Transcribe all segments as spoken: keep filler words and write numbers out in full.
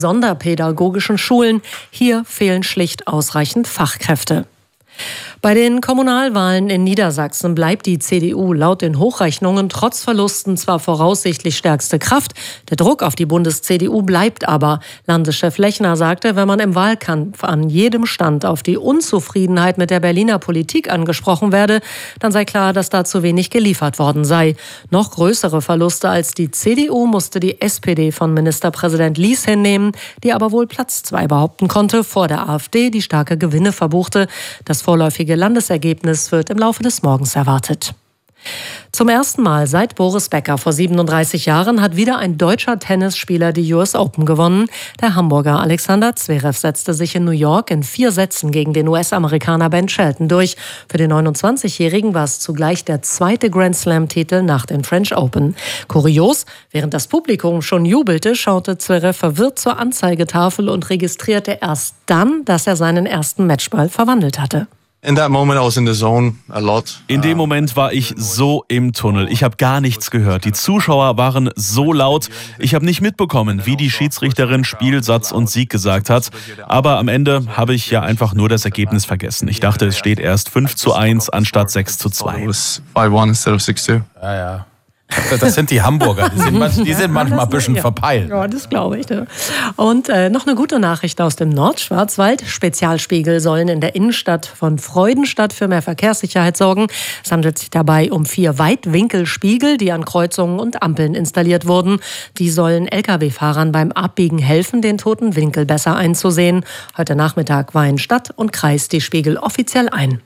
sonderpädagogischen Schulen. Hier fehlen schlicht ausreichend Fachkräfte. Bei den Kommunalwahlen in Niedersachsen bleibt die C D U laut den Hochrechnungen trotz Verlusten zwar voraussichtlich stärkste Kraft. Der Druck auf die Bundes-C D U bleibt aber. Landeschef Lechner sagte, wenn man im Wahlkampf an jedem Stand auf die Unzufriedenheit mit der Berliner Politik angesprochen werde, dann sei klar, dass da zu wenig geliefert worden sei. Noch größere Verluste als die C D U musste die S P D von Ministerpräsident Lies hinnehmen, die aber wohl Platz zwei behaupten konnte, vor der AfD, die starke Gewinne verbuchte. Das vorläufige Landesergebnis wird im Laufe des Morgens erwartet. Zum ersten Mal seit Boris Becker vor siebenunddreißig Jahren hat wieder ein deutscher Tennisspieler die U S Open gewonnen. Der Hamburger Alexander Zverev setzte sich in New York in vier Sätzen gegen den U S-Amerikaner Ben Shelton durch. Für den neunundzwanzigjährigen war es zugleich der zweite Grand-Slam-Titel nach den French Open. Kurios, während das Publikum schon jubelte, schaute Zverev verwirrt zur Anzeigetafel und registrierte erst dann, dass er seinen ersten Matchball verwandelt hatte. In that moment I was in the zone a lot. In dem Moment war ich so im Tunnel. Ich habe gar nichts gehört. Die Zuschauer waren so laut. Ich habe nicht mitbekommen, wie die Schiedsrichterin Spielsatz und Sieg gesagt hat. Aber am Ende habe ich ja einfach nur das Ergebnis vergessen. Ich dachte, es steht erst fünf zu eins anstatt sechs zu zwei. five one instead of six two. Ja, ja. Das sind die Hamburger, die sind, manch, die sind manchmal ein bisschen ja. verpeilt. Ja, das glaube ich. Ne? Und äh, noch eine gute Nachricht aus dem Nordschwarzwald. Spezialspiegel sollen in der Innenstadt von Freudenstadt für mehr Verkehrssicherheit sorgen. Es handelt sich dabei um vier Weitwinkelspiegel, die an Kreuzungen und Ampeln installiert wurden. Die sollen L K W-Fahrern beim Abbiegen helfen, den toten Winkel besser einzusehen. Heute Nachmittag weihen Stadt und Kreis die Spiegel offiziell ein.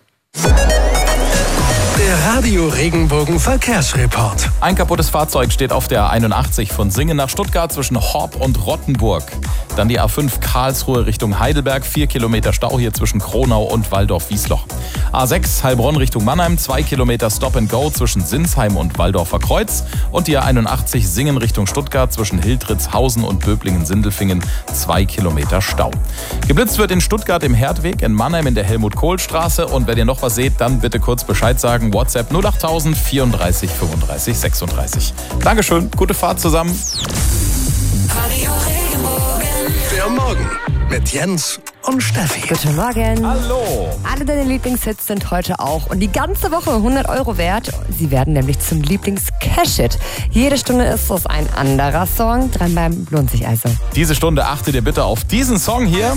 Der Radio Regenbogen Verkehrsreport. Ein kaputtes Fahrzeug steht auf der A einundachtzig von Singen nach Stuttgart zwischen Horb und Rottenburg. Dann die A fünf Karlsruhe Richtung Heidelberg, vier Kilometer Stau hier zwischen Kronau und Walldorf-Wiesloch. A sechs Heilbronn Richtung Mannheim, zwei Kilometer Stop and Go zwischen Sinsheim und Walldorfer Kreuz. Und die A einundachtzig Singen Richtung Stuttgart zwischen Hildritzhausen und Böblingen-Sindelfingen, zwei Kilometer Stau. Geblitzt wird in Stuttgart im Herdweg, in Mannheim in der Helmut-Kohl-Straße. Und wenn ihr noch was seht, dann bitte kurz Bescheid sagen. WhatsApp null acht null null vierunddreißig fünfunddreißig sechsunddreißig. Dankeschön, gute Fahrt zusammen. Der Morgen mit Jens und Steffi. Guten Morgen. Hallo. Alle deine Lieblingshits sind heute auch und die ganze Woche hundert Euro wert. Sie werden nämlich zum Lieblings-Cash-Hit. Jede Stunde ist es ein anderer Song. Dranbleiben lohnt sich also. Diese Stunde achtet ihr bitte auf diesen Song hier.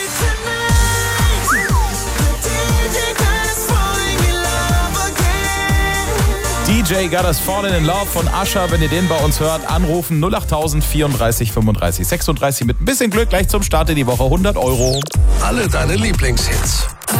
D J Got Us Fallen in Love von Usher. Wenn ihr den bei uns hört, anrufen null acht null null vierunddreißig fünfunddreißig sechsunddreißig. Mit ein bisschen Glück gleich zum Start in die Woche hundert Euro. Alle deine Lieblingshits.